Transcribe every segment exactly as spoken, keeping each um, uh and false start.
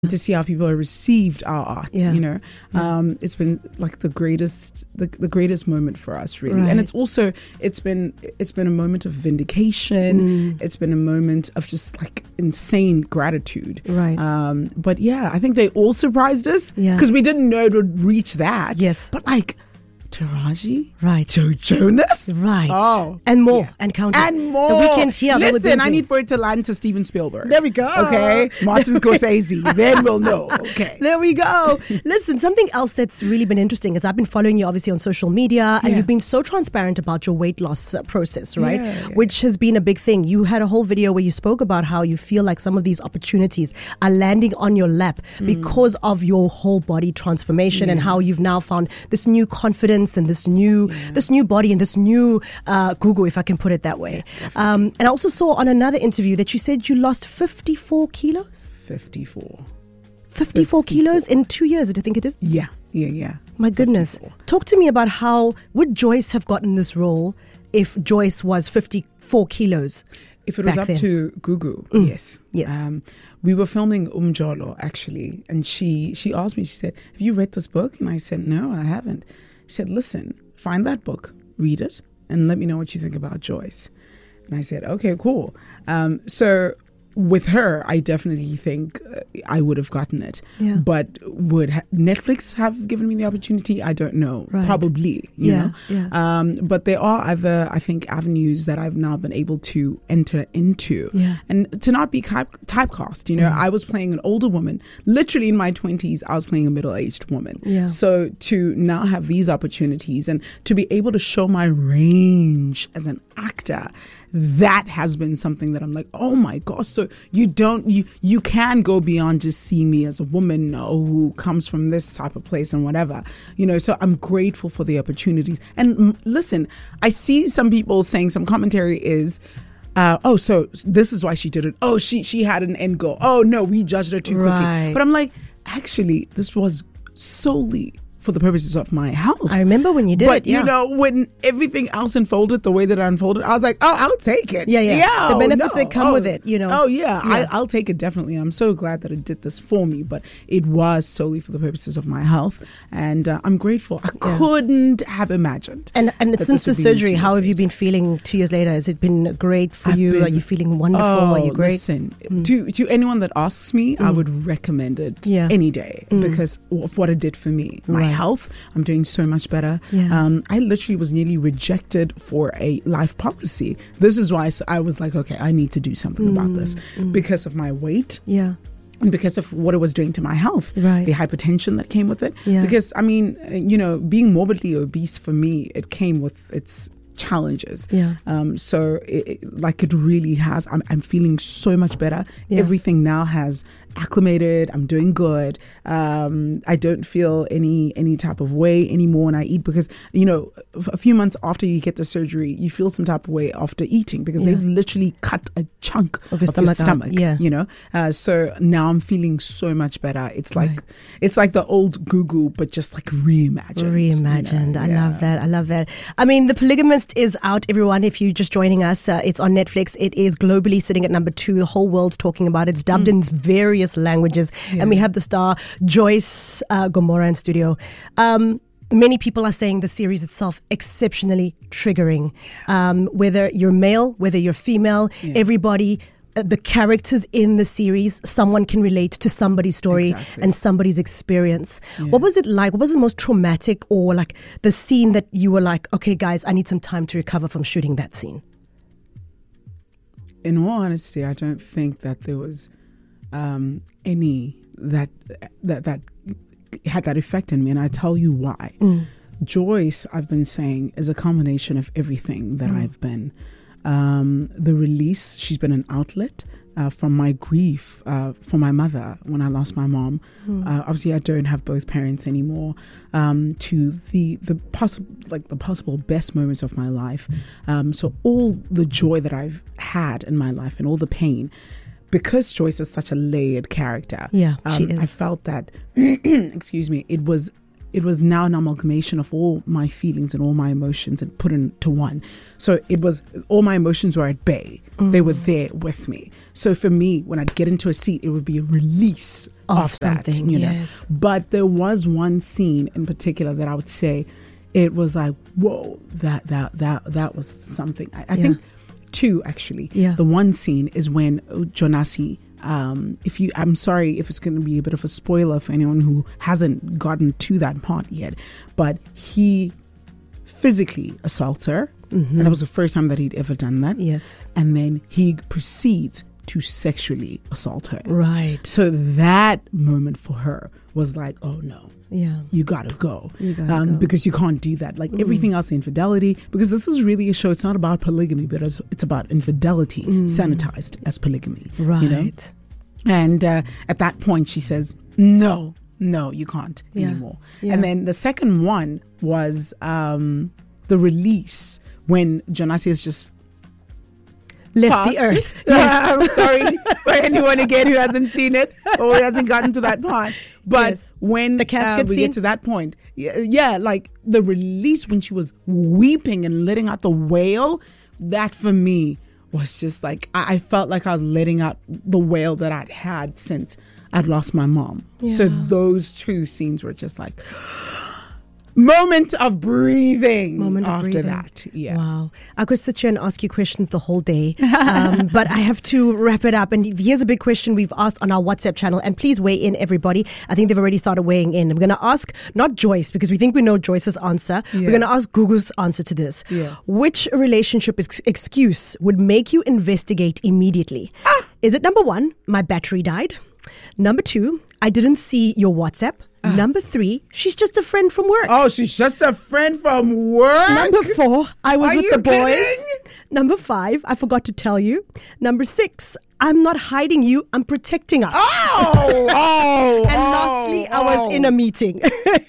to see how people have received our arts, Yeah. you know, Yeah. um, it's been like the greatest, the, the greatest moment for us, really. Right. And it's also, it's been, it's been a moment of vindication. Mm. It's been a moment of just like insane gratitude. Right. Um, but yeah, I think they all surprised us Yeah. because we didn't know it would reach that. Yes. But like Taraji, Right. Joe Jonas, Right. Oh, And more. yeah. And counting. and more. The weekend here. they were Listen, I binging. need for it to land to Steven Spielberg. There we go. Okay, Martin Scorsese. Then we'll know. Okay. There we go. Listen, something else that's really been interesting is I've been following you obviously on social media, and Yeah. you've been so transparent about your weight loss uh, process, right? Yeah, yeah. Which has been a big thing. You had a whole video where you spoke about how you feel like some of these opportunities are landing on your lap because of your whole body transformation and how you've now found this new confidence and this new this new body and this new uh, Gugu, if I can put it that way. Um, and I also saw on another interview that you said you lost fifty-four kilos. fifty-four. fifty-four kilos in two years, I think it is. Yeah, yeah, yeah. My goodness. fifty-four. Talk to me about how would Joyce have gotten this role if Joyce was fifty-four kilos? If it was Back up then. to Gugu, yes. Yes. Um, we were filming Umjolo, actually, and she, she asked me, she said, have you read this book? And I said, no, I haven't. She said, listen, find that book, read it, and let me know what you think about Joyce. And I said, okay, cool. Um, so with her, I definitely think uh, I would have gotten it. Yeah. But would ha- Netflix have given me the opportunity? I don't know. Right. Probably. You Yeah, know? yeah. Um, but there are other, I think, avenues that I've now been able to enter into. Yeah. And to not be type- typecast. You know, I was playing an older woman. Literally in my twenties, I was playing a middle-aged woman. Yeah. So to now have these opportunities and to be able to show my range as an actor, that has been something that I'm like, oh my gosh. So you don't, you you can go beyond just seeing me as a woman who comes from this type of place and whatever, you know. So I'm grateful for the opportunities. And mm, listen, I see some people saying some commentary is, uh, oh, so this is why she did it. Oh, she she had an end goal. Oh no, we judged her too quickly. Right. But I'm like, actually, this was solely for the purposes of my health. I remember when you did But it. Yeah. you know, when everything else unfolded the way that it unfolded, I was like, "Oh, I'll take it." Yeah, yeah. yeah The oh, benefits no. that come oh, with it, you know. Oh yeah, Yeah. I, I'll take it definitely. And I'm so glad that it did this for me. But it was solely for the purposes of my health, and uh, I'm grateful. I Yeah. couldn't have imagined. And and that since the this would be surgery, two how years have you later. been feeling two years later? Has it been great for I've you? been- Are you feeling wonderful? Oh, Are you great? listen, to to anyone that asks me, I would recommend it Yeah. any day because of what it did for me. My Right. health, I'm doing so much better. Yeah. Um, I literally was nearly rejected for a life policy. This is why I was like, okay, I need to do something about this because of my weight. Yeah. And because of what it was doing to my health, Right. the hypertension that came with it. Yeah. Because, I mean, uh, you know, being morbidly obese for me, it came with its challenges. Yeah. Um, so, it, it- like, it really has. I'm, I'm feeling so much better. Yeah. Everything now has acclimated. I'm doing good. Um, I don't feel any any type of way anymore when I eat because, you know, f- a few months after you get the surgery, you feel some type of way after eating because Yeah. they've literally cut a chunk Of your of your stomach out. stomach. Yeah. You know, uh, so now I'm feeling so much better. It's like Right. it's like the old Gugu, but just like reimagined. Reimagined. you know? I Yeah. love that. I love that. I mean, The Polygamist is out, everyone. If you're just joining us, uh, it's on Netflix. It is globally sitting at number two. The whole world's talking about it. It's dubbed in various languages. And we have the star Joyce uh, Gomora in studio. Um, Many people are saying the series itself exceptionally triggering. Um, whether you're male, whether you're female, Yeah. everybody, uh, the characters in the series, someone can relate to somebody's story Exactly. and somebody's experience. Yeah. What was it like? What was the most traumatic or like the scene that you were like, okay, guys, I need some time to recover from shooting that scene? In all honesty, I don't think that there was um, any that that that had that effect on me, and I tell you why. Joyce, I've been saying, is a combination of everything that I've been. Um, the release, she's been an outlet uh, from my grief uh, for my mother when I lost my mom. Uh, obviously, I don't have both parents anymore. Um, to the the possible like the possible best moments of my life. Um, so all the joy that I've had in my life and all the pain. Because Joyce is such a layered character, Yeah, she um, I is. felt that, excuse me, it was it was now an amalgamation of all my feelings and all my emotions and put into one. So it was, all my emotions were at bay. Mm. They were there with me. So for me, when I'd get into a seat, it would be a release of, of that, something, you know. yes. But there was one scene in particular that I would say, it was like, whoa, that that that that was something. I, I yeah. think two actually. Yeah. The one scene is when Jonasi, um, if you, I'm sorry if it's going to be a bit of a spoiler for anyone who hasn't gotten to that part yet, but he physically assaults her, mm-hmm. and that was the first time that he'd ever done that. Yes. And then he proceeds to sexually assault her. Right. So that moment for her was like, oh no. Yeah, you gotta go, you gotta um, go. because you can't do that. Like mm. everything else, infidelity. Because this is really a show. It's not about polygamy, but it's, it's about infidelity mm. sanitized as polygamy. Right. You know? And uh, at that point, she says, "No, no, you can't yeah. anymore." Yeah. And then the second one was um, the release when Jonasi is just left passed. the earth. Yes. I'm sorry for anyone again who hasn't seen it or who hasn't gotten to that part. But yes. when the casket uh, we scene? get to that point, yeah, yeah, like the release when she was weeping and letting out the wail, that for me was just like, I, I felt like I was letting out the wail that I'd had since I'd lost my mom. Yeah. So those two scenes were just like... moment of breathing moment of after breathing. that. Yeah. Wow. I could sit here and ask you questions the whole day, um, but I have to wrap it up. And here's a big question we've asked on our WhatsApp channel, and please weigh in, everybody. I think they've already started weighing in. I'm going to ask not Joyce, because we think we know Joyce's answer. Yeah. We're going to ask Gugu's answer to this. Yeah. Which relationship ex- excuse would make you investigate immediately? Ah! Is it number one, my battery died? Number two, I didn't see your WhatsApp. Uh. Number three, she's just a friend from work. Oh, she's just a friend from work? Number four, I was Are with you the boys. Kidding? Number five, I forgot to tell you. Number six, I'm not hiding you, I'm protecting us. Oh, oh, And oh, lastly, oh. I was in a meeting.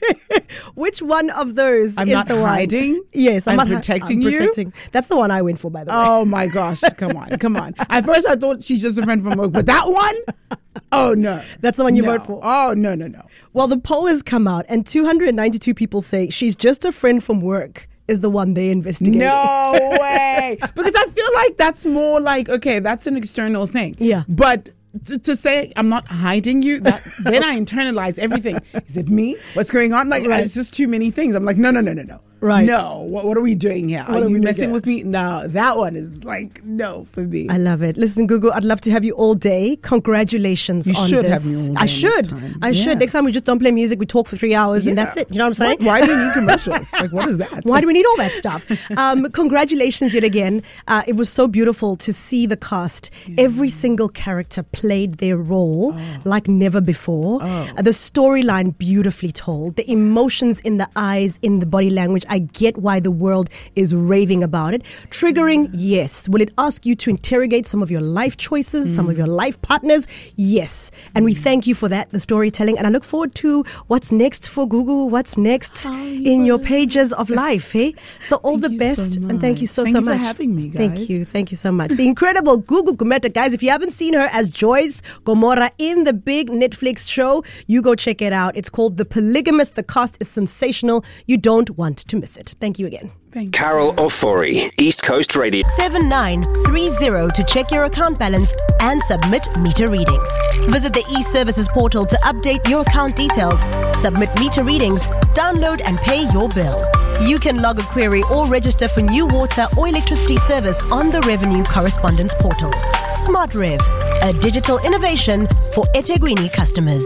Which one of those I'm is not the one? hiding? Yes, I'm, I'm not protecting hi- I'm you? protecting. That's the one I went for, by the way. Oh my gosh, come on, come on. At first I thought she's just a friend from work, but that one? Oh no. That's the one you no. vote for? Oh, no, no, no. Well, the poll has come out and two hundred ninety-two people say she's just a friend from work is the one they investigate. No way. Because I feel like that's more like, okay, that's an external thing. Yeah. But to, to say I'm not hiding you, that then I internalize everything. Is it me? What's going on? Like, right. It's just too many things. I'm like, no, no, no, no, no. Right. No. What, what are we doing here? What are, are you we messing doing? with me? No, that one is like, no for me. I love it. Listen, Gugu, I'd love to have you all day. Congratulations you on should this. have me all day I should. next time. I Yeah. should. Next time we just don't play music. We talk for three hours Yeah. and that's it. You know what I'm saying? Why, why do you need commercials? Like, what is that? Why do we need all that stuff? Um, congratulations yet again. Uh, it was so beautiful to see the cast. Yeah. Every single character played their role oh. like never before. Oh. Uh, the storyline beautifully told. The emotions in the eyes, in the body language. I get why the world is raving about it. Triggering, yes. Will it ask you to interrogate some of your life choices, mm. some of your life partners? Yes. And we thank you for that, the storytelling. And I look forward to what's next for Gugu, what's next oh, in your pages of life. Hey? So all thank the best. So and thank you so, thank so you much. for having me, guys. Thank you. Thank you so much. The incredible Gugu Gumede, guys. If you haven't seen her as Joyce Gomora in the big Netflix show, you go check it out. It's called The Polygamist. The cast is sensational. You don't want to miss it. Thank you again. Thank you. Carol Ofori, East Coast Radio. seven nine three zero to check your account balance and submit meter readings. Visit the e-services portal to update your account details, submit meter readings, download and pay your bill. You can log a query or register for new water or electricity service on the Revenue Correspondence portal. SmartRev, a digital innovation for eThekwini customers.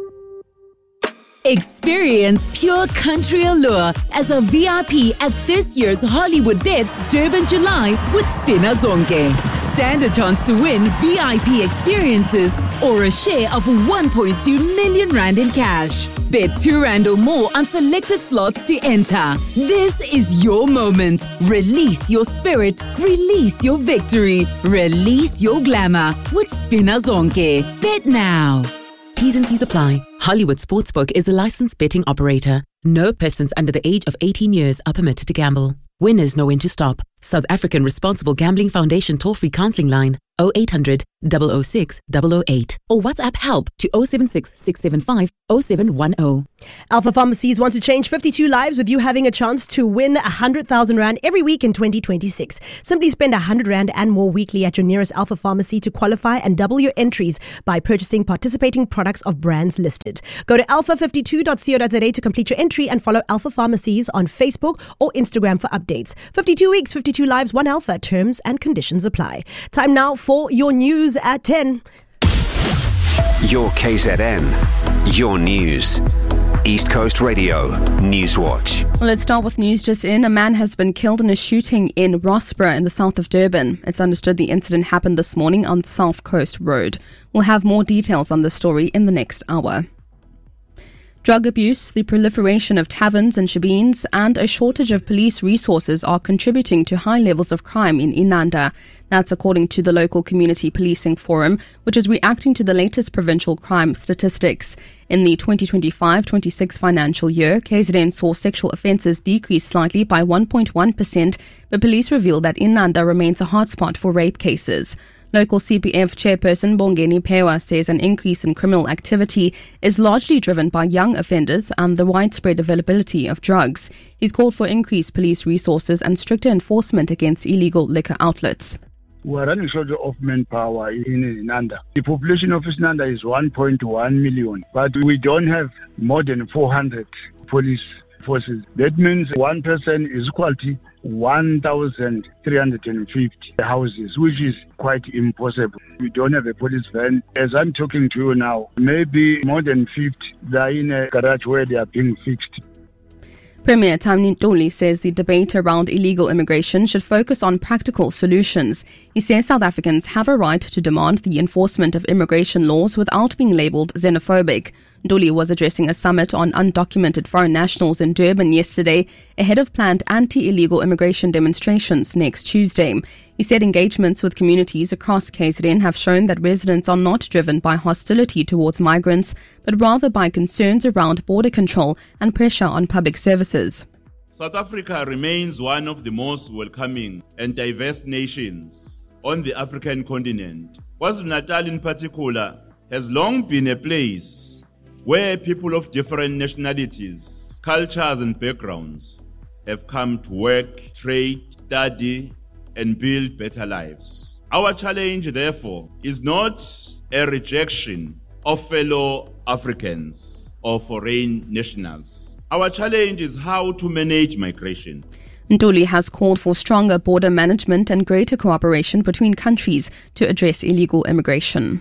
Experience pure country allure as a V I P at this year's Hollywood Bets Durban July with Spina Zonke. Stand a chance to win V I P experiences or a share of one point two million rand in cash. Bet two rand or more on selected slots to enter. This is your moment. Release your spirit. Release your victory. Release your glamour with Spina Zonke. Bet now. T's and C's apply. Hollywood Sportsbook is a licensed betting operator. No persons under the age of eighteen years are permitted to gamble. Winners know when to stop. South African Responsible Gambling Foundation toll-free counseling line oh eight hundred, double oh six, double oh eight or WhatsApp help to oh seven six, six seven five, oh seven one oh. Alpha Pharmacies wants to change fifty-two lives with you having a chance to win one hundred thousand rand every week in twenty twenty-six. Simply spend one hundred rand and more weekly at your nearest Alpha Pharmacy to qualify and double your entries by purchasing participating products of brands listed. Go to alpha fifty-two dot co dot za to complete your entry and follow Alpha Pharmacies on Facebook or Instagram for updates. fifty-two weeks, fifty-two lives, one Alpha. Terms and conditions apply. Time now for your news at ten. Your K Z N, your news. East Coast Radio News Watch. Well, let's start with news just in. A man has been killed in a shooting in Rossborough in the south of Durban. It's understood the incident happened this morning on South Coast Road. We'll have more details on the story in the next hour. Drug abuse, the proliferation of taverns and shebeens, and a shortage of police resources are contributing to high levels of crime in Inanda. That's according to the local Community Policing Forum, which is reacting to the latest provincial crime statistics. In the twenty twenty-five twenty-six financial year, K Z N saw sexual offences decrease slightly by one point one percent, but police revealed that Inanda remains a hotspot for rape cases. Local C P F chairperson Bongeni Pewa says an increase in criminal activity is largely driven by young offenders and the widespread availability of drugs. He's called for increased police resources and stricter enforcement against illegal liquor outlets. We're running short of manpower in Inanda. The population of Inanda is one point one million, but we don't have more than four hundred police forces. That means one person is equal to one thousand three hundred fifty houses, which is quite impossible. We don't have a police van. As I'm talking to you now, maybe more than fifty, they're in a garage where they are being fixed. Premier Tamni Ntuli says the debate around illegal immigration should focus on practical solutions. He says South Africans have a right to demand the enforcement of immigration laws without being labelled xenophobic. Ntuli was addressing a summit on undocumented foreign nationals in Durban yesterday ahead of planned anti-illegal immigration demonstrations next Tuesday. He said engagements with communities across K Z N have shown that residents are not driven by hostility towards migrants, but rather by concerns around border control and pressure on public services. South Africa remains one of the most welcoming and diverse nations on the African continent. KwaZulu-Natal in particular has long been a place where people of different nationalities, cultures and backgrounds have come to work, trade, study, and build better lives. Our challenge, therefore, is not a rejection of fellow Africans or foreign nationals. Our challenge is how to manage migration. Ntuli has called for stronger border management and greater cooperation between countries to address illegal immigration.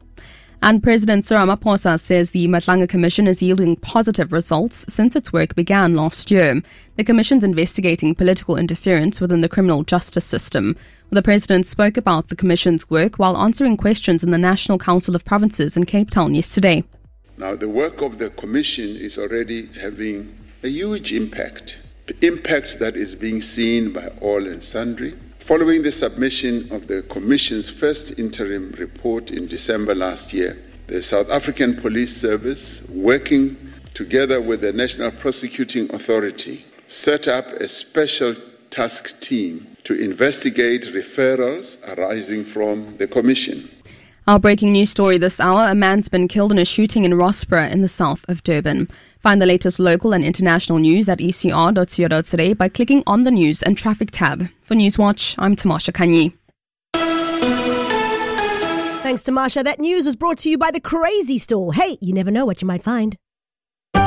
And President Cyril Ramaphosa says the Matlanga Commission is yielding positive results since its work began last year. The Commission's investigating political interference within the criminal justice system. The President spoke about the Commission's work while answering questions in the National Council of Provinces in Cape Town yesterday. Now, the work of the Commission is already having a huge impact, impact that is being seen by all and sundry. Following the submission of the Commission's first interim report in December last year, the South African Police Service, working together with the National Prosecuting Authority, set up a special task team to investigate referrals arising from the Commission. Our breaking news story this hour, a man's been killed in a shooting in Rossborough in the south of Durban. Find the latest local and international news at e c r dot co dot za by clicking on the News and Traffic tab. For Newswatch, I'm Tamasha Kanyi. Thanks, Tamasha. That news was brought to you by The Crazy Store. Hey, you never know what you might find.